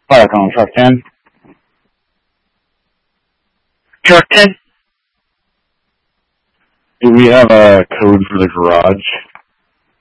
Fire calling truck 10. Truck 10? Do we have a code for the garage?